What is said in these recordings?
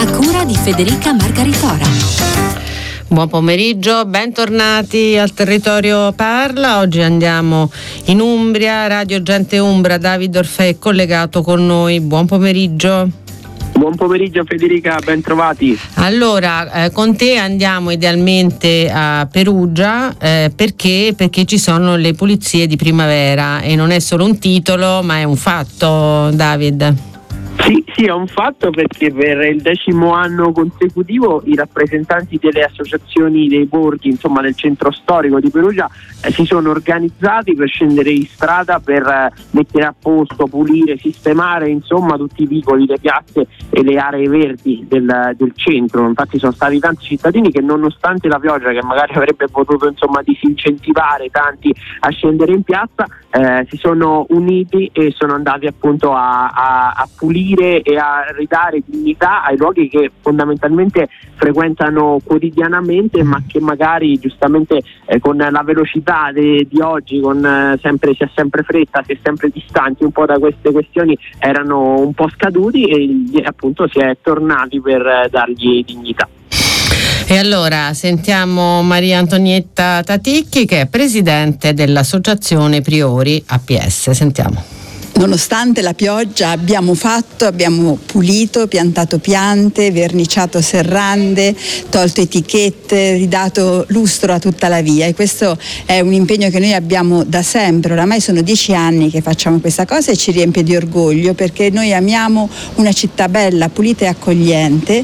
a cura di Federica Margaritora. Buon pomeriggio, bentornati al Territorio Parla. Oggi andiamo in Umbria, Radio Gente Umbra. David Orfei è collegato con noi. Buon pomeriggio. Buon pomeriggio Federica, ben trovati. Allora, con te andiamo idealmente a Perugia perché ci sono le pulizie di primavera e non è solo un titolo ma è un fatto, David. Sì, è un fatto perché per il 10° anno consecutivo i rappresentanti delle associazioni dei borghi, insomma del centro storico di Perugia, si sono organizzati per scendere in strada per mettere a posto, pulire, sistemare insomma tutti i vicoli, le piazze e le aree verdi del centro. Infatti sono stati tanti cittadini che, nonostante la pioggia che magari avrebbe potuto insomma disincentivare tanti a scendere in piazza, si sono uniti e sono andati appunto a pulire e a ridare dignità ai luoghi che fondamentalmente frequentano quotidianamente, ma che magari giustamente con la velocità di oggi, si ha sempre fretta, si è sempre distanti un po' da queste questioni, erano un po' scaduti e appunto si è tornati per dargli dignità. E allora sentiamo Maria Antonietta Taticchi, che è presidente dell'associazione Priori APS. Sentiamo. Nonostante la pioggia abbiamo pulito, piantato piante, verniciato serrande, tolto etichette, ridato lustro a tutta la via, e questo è un impegno che noi abbiamo da sempre. Oramai sono 10 anni che facciamo questa cosa e ci riempie di orgoglio, perché noi amiamo una città bella, pulita e accogliente,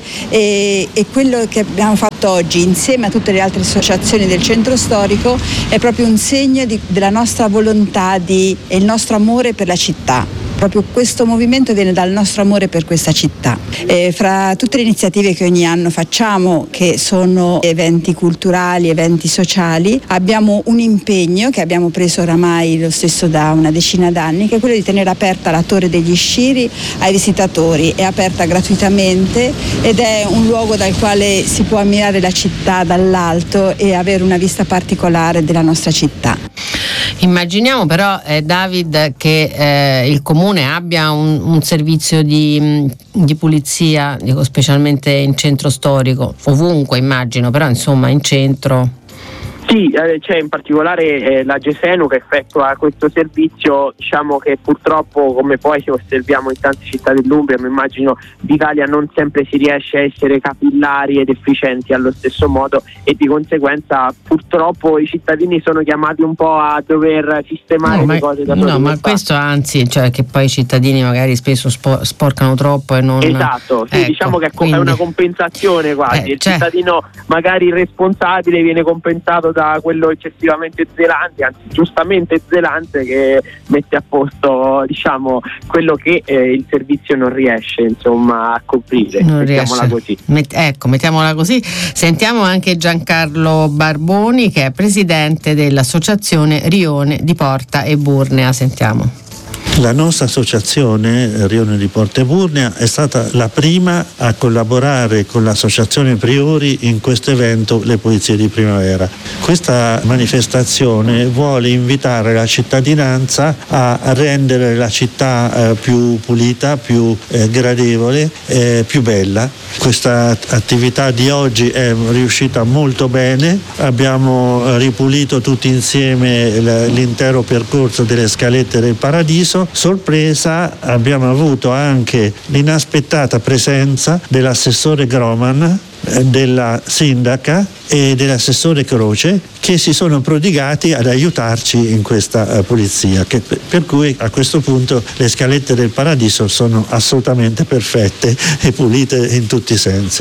e quello che abbiamo fatto oggi insieme a tutte le altre associazioni del centro storico è proprio un segno della nostra volontà e il nostro amore per la città. Proprio questo movimento viene dal nostro amore per questa città. Fra tutte le iniziative che ogni anno facciamo, che sono eventi culturali, eventi sociali, abbiamo un impegno che abbiamo preso oramai lo stesso da una decina d'anni, che è quello di tenere aperta la Torre degli Sciri ai visitatori. È aperta gratuitamente ed è un luogo dal quale si può ammirare la città dall'alto e avere una vista particolare della nostra città. Immaginiamo però, David, che il comune abbia un servizio di pulizia, dico specialmente in centro storico, ovunque immagino, però insomma in centro. Sì, c'è in particolare la Gesenu che effettua questo servizio. Diciamo che purtroppo, come poi osserviamo in tante città dell'Umbria, mi immagino d'Italia, non sempre si riesce a essere capillari ed efficienti allo stesso modo, e di conseguenza purtroppo i cittadini sono chiamati un po' a dover sistemare le cose da soli. No, ma questo anzi, cioè che poi i cittadini magari spesso sporcano troppo e non... Esatto, sì, ecco, diciamo che quindi... è una compensazione quasi. Il cittadino magari irresponsabile viene compensato da quello eccessivamente zelante, anzi giustamente zelante, che mette a posto diciamo quello che il servizio non riesce insomma a coprire. Mettiamola così. Mettiamola così. Sentiamo anche Giancarlo Barboni, che è presidente dell'associazione Rione di Porta e Burnea. Sentiamo. La nostra associazione Rione di Porta e Burnea è stata la prima a collaborare con l'associazione Priori in questo evento, le pulizie di primavera. Questa manifestazione vuole invitare la cittadinanza a rendere la città più pulita, più gradevole, più bella. Questa attività di oggi è riuscita molto bene. Abbiamo ripulito tutti insieme l'intero percorso delle scalette del Paradiso. Sorpresa, abbiamo avuto anche l'inaspettata presenza dell'assessore Groman, della sindaca e dell'assessore Croce, che si sono prodigati ad aiutarci in questa pulizia, per cui a questo punto le scalette del Paradiso sono assolutamente perfette e pulite in tutti i sensi.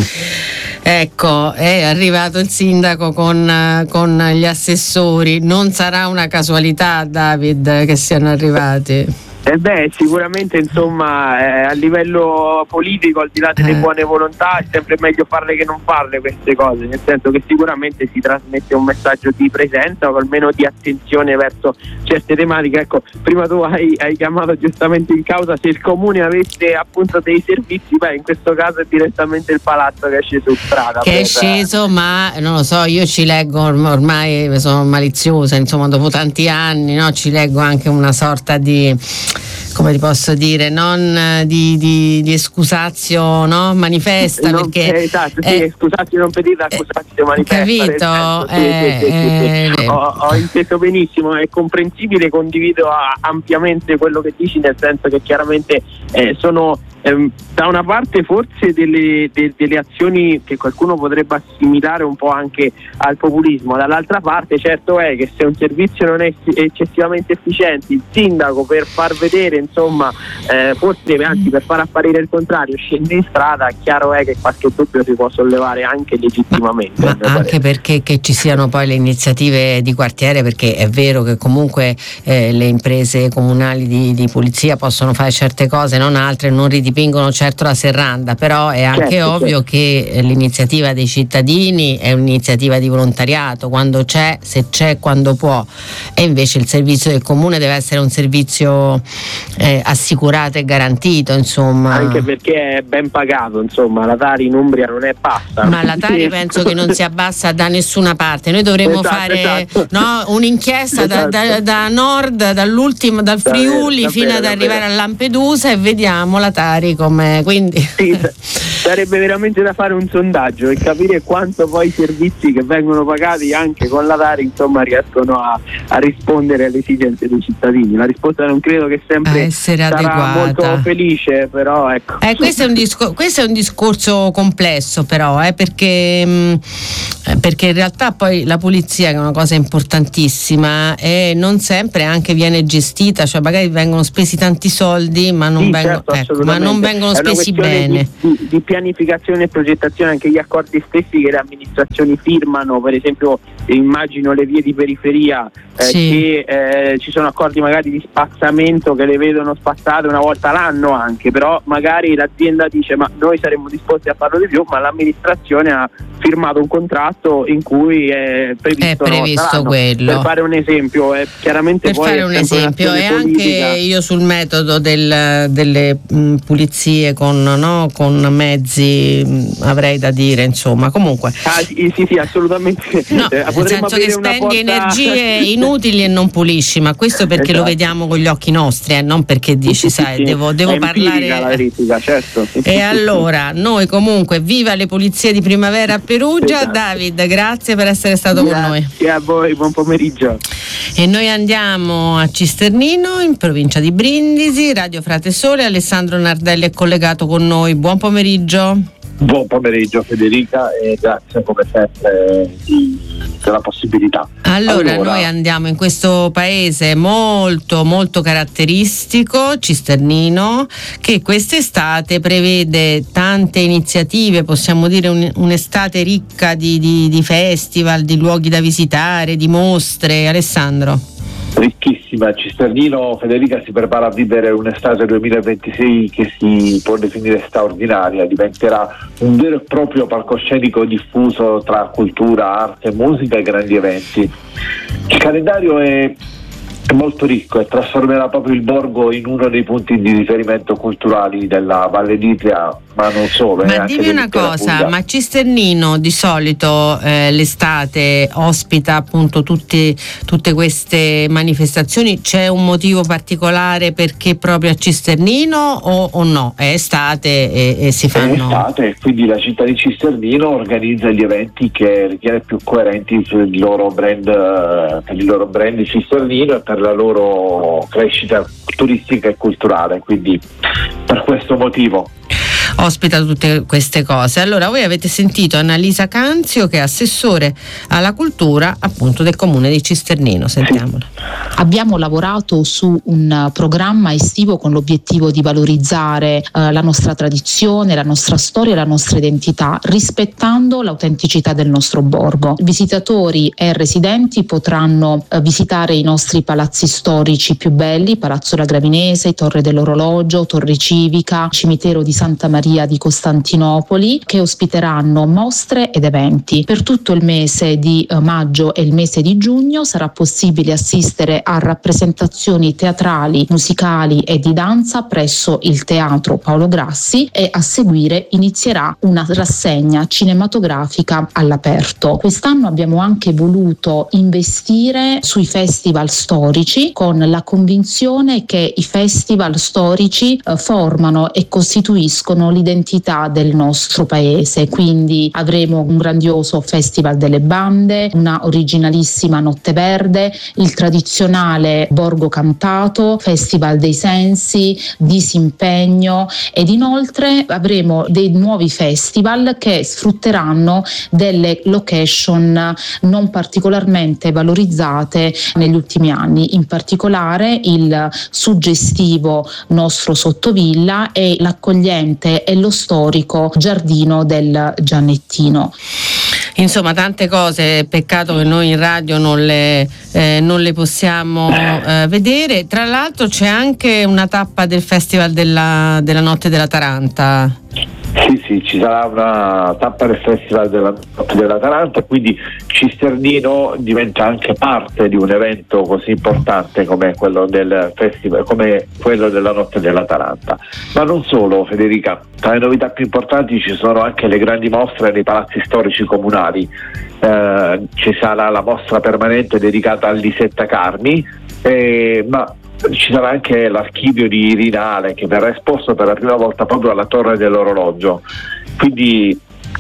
Ecco, è arrivato il sindaco con gli assessori. Non sarà una casualità, David, che siano arrivati? Sicuramente insomma a livello politico, al di là delle buone volontà, è sempre meglio farle che non farle queste cose, nel senso che sicuramente si trasmette un messaggio di presenza o almeno di attenzione verso certe tematiche. Ecco, prima tu hai chiamato giustamente in causa se il comune avesse appunto dei servizi, in questo caso è direttamente il palazzo che esce su strada. Che è sceso, ma non lo so, io ci leggo, ormai sono maliziosa, insomma dopo tanti anni, no? Ci leggo anche una sorta di come ti posso dire, non di excusatio, no? Manifesta, perché esatto, sì, excusatio non petita, accusatio manifesta. Capito? Ho inteso benissimo, è comprensibile, condivido ampiamente quello che dici, nel senso che chiaramente sono da una parte forse delle azioni che qualcuno potrebbe assimilare un po' anche al populismo, dall'altra parte certo è che se un servizio non è eccessivamente efficiente, il sindaco per far vedere, insomma, forse anzi per far apparire il contrario, scende in strada, chiaro è che qualche dubbio si può sollevare anche legittimamente. Ma anche perché che ci siano poi le iniziative di quartiere, perché è vero che comunque le imprese comunali di pulizia possono fare certe cose, non altre, non ridipingono certo la serranda, però è anche ovvio che l'iniziativa dei cittadini è un'iniziativa di volontariato, quando c'è, se c'è, quando può, e invece il servizio del comune deve essere un servizio assicurato e garantito, insomma. Anche perché è ben pagato, insomma, la Tari in Umbria non è bassa. Ma la Tari penso che non si abbassa da nessuna parte, noi dovremmo fare no, un'inchiesta da nord, dal Friuli fino ad arrivare a Lampedusa, e vediamo la Tari come, quindi sì, sarebbe veramente da fare un sondaggio e capire quanto poi i servizi che vengono pagati anche con la Tari, insomma, riescono a rispondere alle esigenze dei cittadini. La risposta non credo che sempre sarà adeguata. Molto felice, però ecco. Questo è un discorso complesso, però, perché in realtà poi la pulizia, che è una cosa importantissima, non sempre anche viene gestita, cioè magari vengono spesi tanti soldi ma non vengono spesi bene. Di pianificazione e progettazione, anche gli accordi stessi che le amministrazioni firmano, per esempio immagino le vie di periferia, che ci sono accordi magari di spazzamento che le vedono spazzate una volta l'anno anche, però magari l'azienda dice ma noi saremmo disposti a farlo di più, ma l'amministrazione ha firmato un contratto in cui è previsto quello. Per fare un esempio, chiaramente per poi fare un esempio, e anche io sul metodo delle pulizie con mezzi avrei da dire, insomma, comunque sì, assolutamente. No, nel senso che spendi energie inutili e non pulisci, ma questo perché lo vediamo con gli occhi nostri, non perché dici devo parlare la verifica, certo. E allora noi comunque viva le pulizie di primavera a Perugia. Esatto. David, grazie per essere stato con noi. Grazie a voi, buon pomeriggio. E noi andiamo a Cisternino, in provincia di Brindisi. Radio Frate Sole, Alessandro Nardelli è collegato con noi. Buon pomeriggio. Buon pomeriggio Federica, e grazie come sempre della possibilità. Allora, noi andiamo in questo paese molto molto caratteristico, Cisternino, che quest'estate prevede tante iniziative, possiamo dire un'estate ricca di festival, di luoghi da visitare, di mostre. Alessandro? Ricchissima. Cisternino, Federica, si prepara a vivere un'estate 2026 che si può definire straordinaria. Diventerà un vero e proprio palcoscenico diffuso tra cultura, arte, musica e grandi eventi. Il calendario è molto ricco e trasformerà proprio il borgo in uno dei punti di riferimento culturali della Valle d'Itria, ma non solo. Ma dimmi una cosa, ma Cisternino di solito l'estate ospita appunto tutte queste manifestazioni, c'è un motivo particolare perché proprio a Cisternino o no? È estate e si fanno... È estate, e quindi la città di Cisternino organizza gli eventi che ritiene più coerenti per il loro brand Cisternino e per la loro crescita turistica e culturale, quindi per questo motivo ospita tutte queste cose. Allora, voi avete sentito Annalisa Canzio, che è assessore alla cultura appunto del comune di Cisternino. Sentiamola. Abbiamo lavorato su un programma estivo con l'obiettivo di valorizzare la nostra tradizione, la nostra storia e la nostra identità, rispettando l'autenticità del nostro borgo. Visitatori e residenti potranno visitare i nostri palazzi storici più belli: Palazzo La Gravinese, Torre dell'Orologio, Torre Civica, Cimitero di Santa Maria Maria di Costantinopoli, che ospiteranno mostre ed eventi. Per tutto il mese di maggio e il mese di giugno sarà possibile assistere a rappresentazioni teatrali, musicali e di danza presso il Teatro Paolo Grassi, e a seguire inizierà una rassegna cinematografica all'aperto. Quest'anno abbiamo anche voluto investire sui festival storici, con la convinzione che i festival storici formano e costituiscono l'identità del nostro paese. Quindi avremo un grandioso Festival delle Bande, una originalissima Notte Verde, il tradizionale Borgo Cantato, Festival dei Sensi, Disimpegno, ed inoltre avremo dei nuovi festival che sfrutteranno delle location non particolarmente valorizzate negli ultimi anni, in particolare il suggestivo nostro Sottovilla e l'accogliente e lo storico Giardino del Giannettino. Insomma, tante cose, peccato che noi in radio non le possiamo vedere. Tra l'altro c'è anche una tappa del Festival della Notte della Taranta. Sì, ci sarà una tappa del Festival della Notte della Taranta, quindi Cisternino diventa anche parte di un evento così importante come quello del Festival, come quello della Notte della Taranta. Ma non solo, Federica, tra le novità più importanti ci sono anche le grandi mostre nei palazzi storici comunali. Ci sarà la mostra permanente dedicata a Lisetta Carmi, ma ci sarà anche l'archivio di Rinale, che verrà esposto per la prima volta proprio alla Torre dell'Orologio. Quindi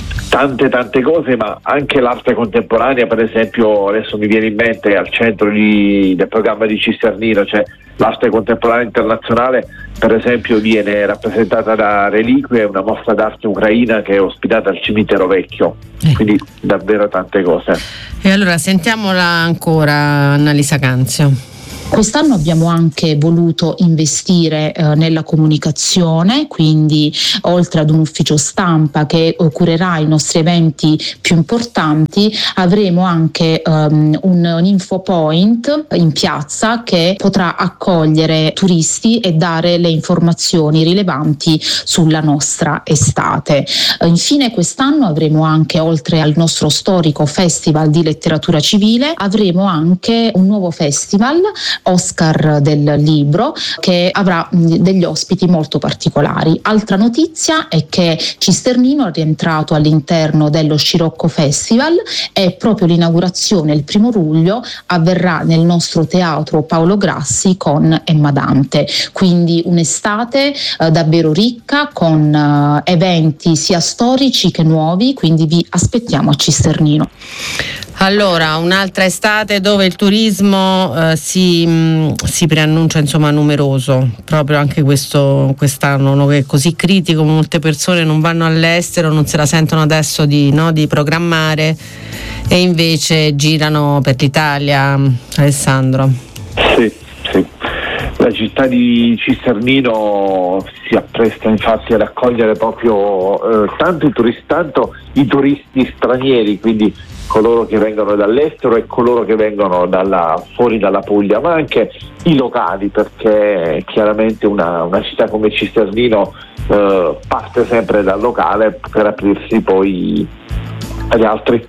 tante cose, ma anche l'arte contemporanea, per esempio adesso mi viene in mente al centro del programma di Cisternino c'è l'arte contemporanea internazionale, per esempio viene rappresentata da Reliquie, una mostra d'arte ucraina che è ospitata al cimitero vecchio, quindi davvero tante cose. E allora sentiamola ancora, Annalisa Canzio. Quest'anno abbiamo anche voluto investire nella comunicaone, quindi oltre ad un ufficio stampa che curerà i nostri eventi più importanti, avremo anche un info point in piazza che potrà accogliere turisti e dare le informazioni rilevanti sulla nostra estate. Infine quest'anno avremo anche, oltre al nostro storico Festival di Letteratura Civile, avremo anche un nuovo festival, Oscar del Libro, che avrà degli ospiti molto particolari. Altra notizia è che Cisternino è rientrato all'interno dello Scirocco Festival e proprio l'inaugurazione il 1° luglio avverrà nel nostro Teatro Paolo Grassi con Emma Dante. Quindi un'estate davvero ricca, con eventi sia storici che nuovi, quindi vi aspettiamo a Cisternino. Allora, un'altra estate dove il turismo si preannuncia insomma numeroso, proprio anche quest'anno, no? Che è così critico, molte persone non vanno all'estero, non se la sentono adesso di programmare, e invece girano per l'Italia. Alessandro. Sì. La città di Cisternino si appresta infatti ad accogliere proprio tanto i turisti stranieri, quindi coloro che vengono dall'estero e coloro che vengono fuori dalla Puglia, ma anche i locali, perché chiaramente una città come Cisternino parte sempre dal locale per aprirsi poi agli altri.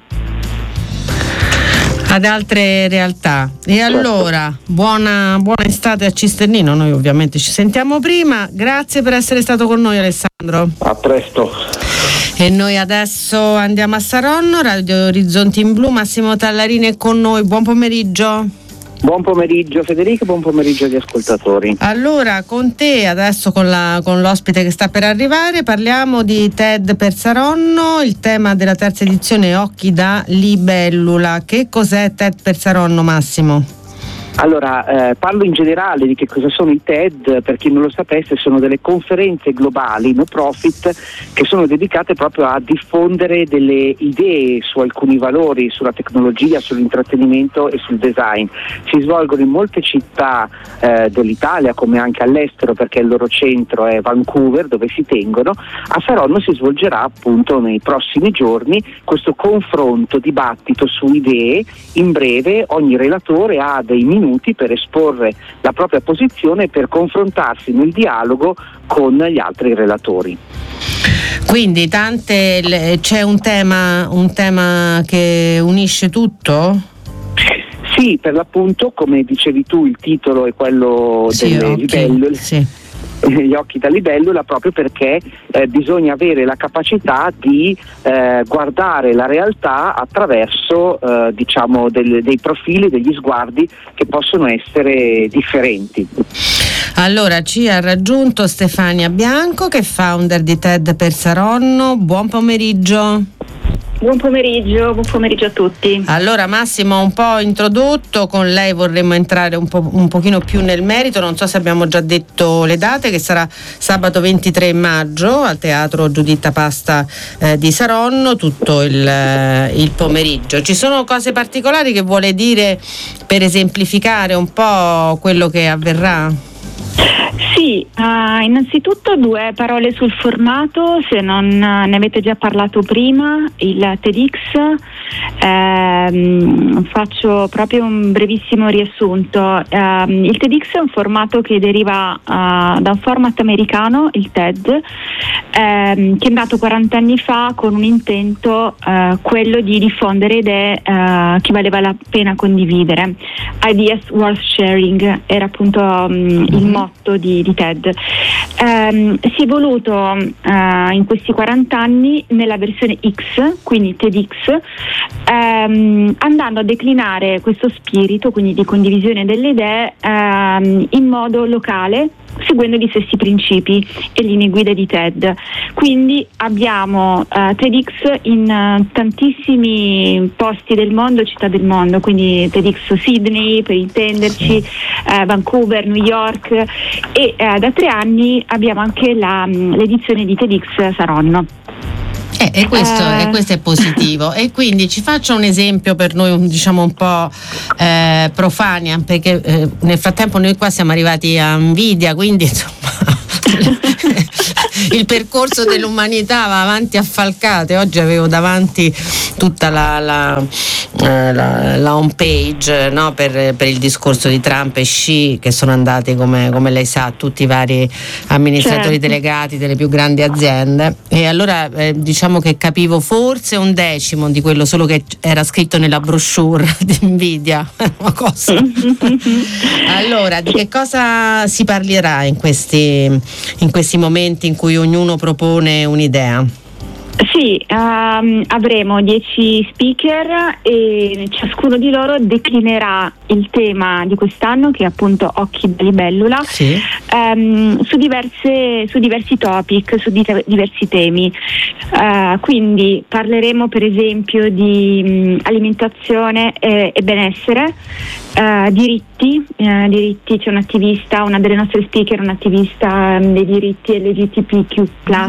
Ad altre realtà. E allora, buona estate a Cisternino. Noi ovviamente ci sentiamo prima. Grazie per essere stato con noi, Alessandro. A presto. E noi adesso andiamo a Saronno, Radio Orizzonti in Blu. Massimo Tallarini è con noi. Buon pomeriggio. Buon pomeriggio Federica, buon pomeriggio agli ascoltatori. Allora, con te adesso, con l'ospite che sta per arrivare, parliamo di TED per Saronno. Il tema della terza edizione è Occhi da libellula. Che cos'è TED per Saronno, Massimo? Allora, parlo in generale di che cosa sono i TED. Per chi non lo sapesse, sono delle conferenze globali no profit che sono dedicate proprio a diffondere delle idee su alcuni valori, sulla tecnologia, sull'intrattenimento e sul design. Si svolgono in molte città dell'Italia, come anche all'estero, perché il loro centro è Vancouver, dove si tengono. A Saronno si svolgerà appunto nei prossimi giorni questo confronto, dibattito su idee. In breve ogni relatore ha dei minuti per esporre la propria posizione e per confrontarsi nel dialogo con gli altri relatori. Quindi c'è un tema che unisce tutto? Sì, per l'appunto, come dicevi tu, il titolo è quello delle libellule. Sì. Gli occhi da libellula, proprio perché bisogna avere la capacità di guardare la realtà attraverso dei profili, degli sguardi che possono essere differenti. Allora, ci ha raggiunto Stefania Bianco, che è founder di TED per Saronno. Buon pomeriggio. Buon pomeriggio a tutti. Allora, Massimo ha un po' introdotto, con lei vorremmo entrare un pochino più nel merito. Non so se abbiamo già detto le date, che sarà sabato 23 maggio al Teatro Giuditta Pasta di Saronno, tutto il pomeriggio. Ci sono cose particolari che vuole dire per esemplificare un po' quello che avverrà? Sì, innanzitutto 2 parole sul formato, se non ne avete già parlato prima, il TEDx. Faccio proprio un brevissimo riassunto. Il TEDx è un formato che deriva da un format americano, il TED, che è nato 40 anni fa con un intento, quello di diffondere idee che valeva la pena condividere. Ideas worth sharing era appunto il motto di TED. Si è evoluto in questi 40 anni nella versione X, quindi TEDx, andando a declinare questo spirito, quindi di condivisione delle idee, in modo locale, seguendo gli stessi principi e linee guida di TED. Quindi abbiamo TEDx in tantissimi posti del mondo, città del mondo, quindi TEDx Sydney per intenderci, Vancouver, New York, e da 3 anni abbiamo anche l'edizione di TEDx Saronno. E questo è positivo. E quindi ci faccia un esempio per noi, diciamo un po' profani, perché nel frattempo noi qua siamo arrivati a Nvidia, quindi insomma il percorso dell'umanità va avanti a falcate. Oggi avevo davanti tutta la home page, no? per il discorso di Trump e Xi, che sono andati, come lei sa, tutti i vari amministratori delegati delle più grandi aziende, e allora diciamo che capivo forse 1/10 di quello solo che era scritto nella brochure di Nvidia. Una cosa. Allora, di che cosa si parlerà in questi momenti in cui ognuno propone un'idea? Sì, avremo 10 speaker e ciascuno di loro declinerà il tema di quest'anno, che è appunto Occhi da libellula, sì. Su diversi topic, su diversi temi. Quindi parleremo per esempio di alimentazione e benessere, diritti, c'è un'attivista, una delle nostre speaker, un'attivista dei diritti LGBTQ+.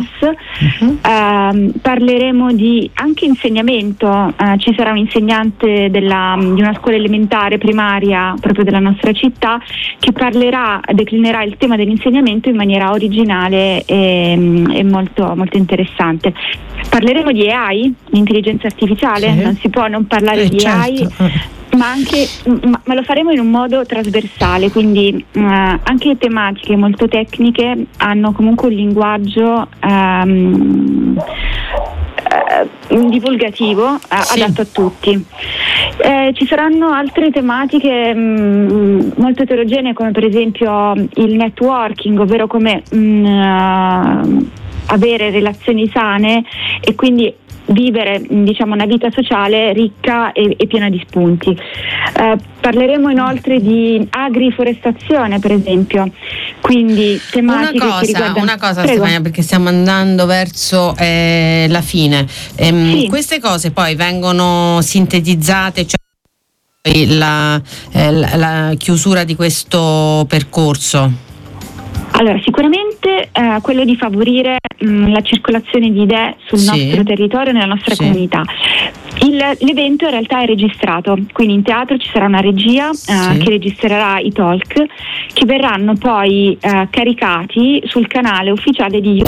Parleremo di anche insegnamento, ci sarà un insegnante di una scuola elementare primaria proprio della nostra città, che declinerà il tema dell'insegnamento in maniera originale e molto, molto interessante. Parleremo di AI, l'intelligenza artificiale, sì. Non si può non parlare di AI. Ma lo faremo in un modo trasversale, quindi anche tematiche molto tecniche hanno comunque un linguaggio divulgativo, sì, adatto a tutti. Ci saranno altre tematiche molto eterogenee, come per esempio il networking, ovvero come avere relazioni sane e quindi vivere, diciamo, una vita sociale ricca e piena di spunti. Parleremo inoltre di agriforestazione, per esempio, quindi tematiche che riguardano... Una cosa, Stefania, perché stiamo andando verso la fine. Sì. Queste cose poi vengono sintetizzate, cioè la chiusura di questo percorso? Allora, sicuramente quello di favorire la circolazione di idee sul nostro territorio, nella nostra comunità. L'evento in realtà è registrato, quindi in teatro ci sarà una regia che registrerà i talk, che verranno poi caricati sul canale ufficiale di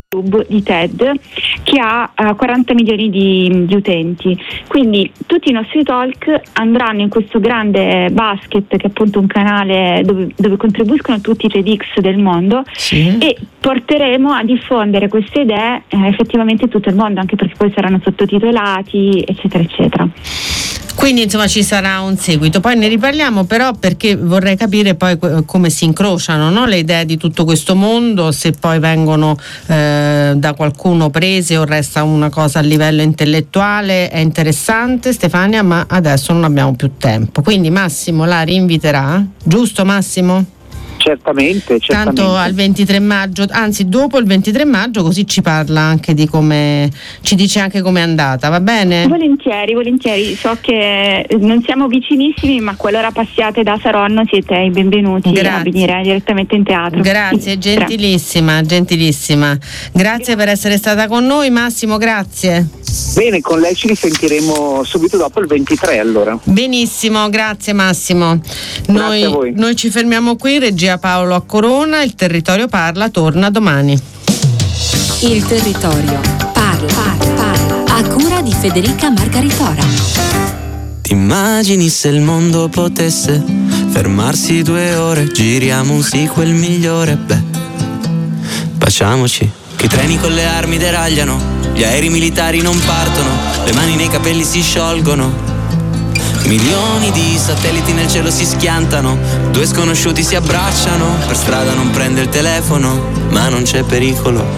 YouTube di TED che ha 40 milioni di utenti, quindi tutti i nostri talk andranno in questo grande basket che è appunto un canale dove contribuiscono tutti i TEDx del mondo, sì, e porteremo a diffondere queste idee effettivamente in tutto il mondo, anche perché poi saranno sottotitolati eccetera eccetera. Quindi insomma ci sarà un seguito, poi ne riparliamo, però perché vorrei capire poi come si incrociano, no, le idee di tutto questo mondo, se poi vengono da qualcuno prese o resta una cosa a livello intellettuale. È interessante, Stefania, ma adesso non abbiamo più tempo, quindi Massimo la rinviterà, giusto Massimo? Certamente. Tanto al 23 maggio, anzi dopo il 23 maggio, così ci parla anche di come, ci dice anche com'è andata, va bene? Volentieri, so che non siamo vicinissimi, ma qualora passiate da Saronno siete i benvenuti. Grazie. A venire direttamente in teatro. Grazie, gentilissima. Grazie per essere stata con noi, Massimo, grazie. Bene, con lei ci risentiremo subito dopo il 23 allora. Benissimo, grazie Massimo. Grazie a voi. Noi ci fermiamo qui, regia Paolo a Corona, il Territorio Parla torna domani. Il Territorio parla. A cura di Federica Margaritora. Ti immagini se il mondo potesse fermarsi 2 ore, giriamo un sequel migliore, baciamoci, che i treni con le armi deragliano, gli aerei militari non partono, le mani nei capelli si sciolgono. Milioni di satelliti nel cielo si schiantano, 2 sconosciuti si abbracciano, per strada non prende il telefono, ma non c'è pericolo.